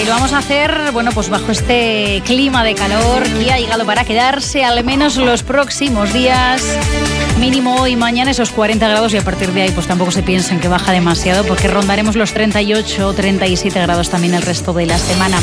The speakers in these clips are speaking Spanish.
Y lo vamos a hacer, bueno, pues bajo este clima de calor que ha llegado para quedarse al menos los próximos días. Mínimo hoy y mañana esos 40 grados y a partir de ahí pues tampoco se piensen que baja demasiado porque rondaremos los 38 o 37 grados también el resto de la semana.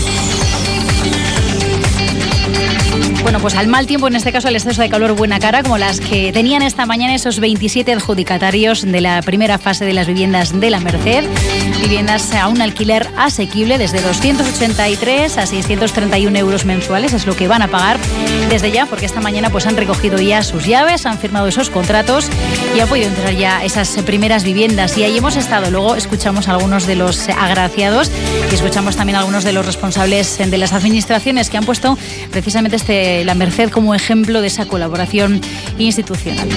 Bueno, pues al mal tiempo, en este caso al exceso de calor, buena cara, como las que tenían esta mañana esos 27 adjudicatarios de la primera fase de las viviendas de la Merced. Viviendas a un alquiler asequible desde 283 a 631 euros mensuales, es lo que van a pagar desde ya, porque esta mañana pues han recogido ya sus llaves, han firmado esos contratos y han podido entrar ya esas primeras viviendas. Y ahí hemos estado, luego escuchamos a algunos de los agraciados y escuchamos también a algunos de los responsables de las administraciones que han puesto precisamente la Merced como ejemplo de esa colaboración institucional.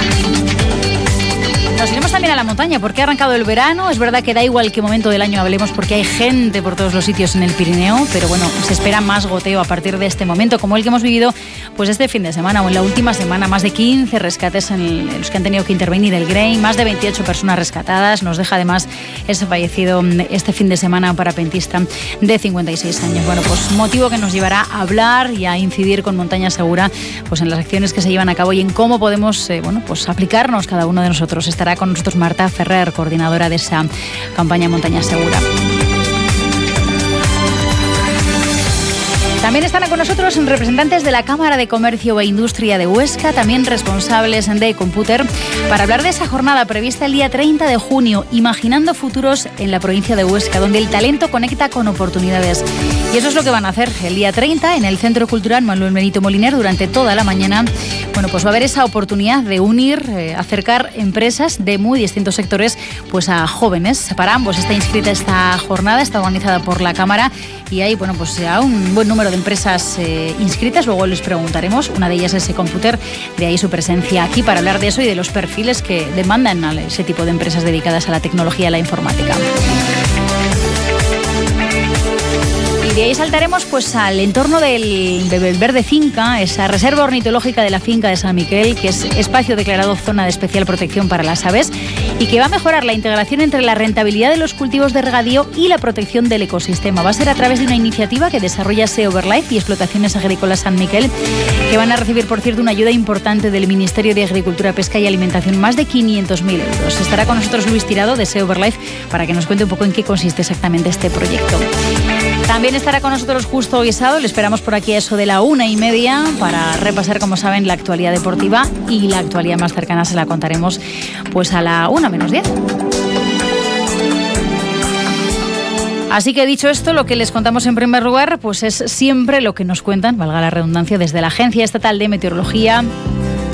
Nos iremos también a la montaña porque ha arrancado el verano. Es verdad que da igual qué momento del año hablemos porque hay gente por todos los sitios en el Pirineo, pero bueno, se espera más goteo a partir de este momento, como el que hemos vivido pues este fin de semana o en la última semana. Más de 15 rescates en los que han tenido que intervenir el Grain, más de 28 personas rescatadas. Nos deja además ese fallecido este fin de semana un parapentista de 56 años. Bueno, pues motivo que nos llevará a hablar y a incidir con Montaña Segura pues en las acciones que se llevan a cabo y en cómo podemos pues aplicarnos cada uno de nosotros. Estará con nosotros Marta Ferrer, coordinadora de esa campaña Montaña Segura. También están con nosotros representantes de la Cámara de Comercio e Industria de Huesca, también responsables de Computer, para hablar de esa jornada prevista el día 30 de junio, Imaginando Futuros en la provincia de Huesca, donde el talento conecta con oportunidades. Y eso es lo que van a hacer el día 30 en el Centro Cultural Manuel Benito Moliner durante toda la mañana. Bueno, pues va a haber esa oportunidad de unir, acercar empresas de muy distintos sectores pues a jóvenes. Para ambos está inscrita esta jornada, está organizada por la Cámara y hay pues ya un buen número de empresas inscritas. Luego les preguntaremos, una de ellas es Computer, de ahí su presencia aquí para hablar de eso y de los perfiles que demandan a ese tipo de empresas dedicadas a la tecnología y a la informática. Y de ahí saltaremos pues al entorno del Verde Finca, esa reserva ornitológica de la finca de San Miquel, que es espacio declarado zona de especial protección para las aves y que va a mejorar la integración entre la rentabilidad de los cultivos de regadío y la protección del ecosistema. Va a ser a través de una iniciativa que desarrolla Seoverlife y Explotaciones Agrícolas San Miquel, que van a recibir, por cierto, una ayuda importante del Ministerio de Agricultura, Pesca y Alimentación, más de 500.000 euros. Estará con nosotros Luis Tirado de Seoverlife para que nos cuente un poco en qué consiste exactamente este proyecto. También estará con nosotros Justo Guisado, le esperamos por aquí a eso de la 1:30 para repasar, como saben, la actualidad deportiva y la actualidad más cercana se la contaremos pues a la 1:10. Así que dicho esto, lo que les contamos en primer lugar pues es siempre lo que nos cuentan, valga la redundancia, desde la Agencia Estatal de Meteorología,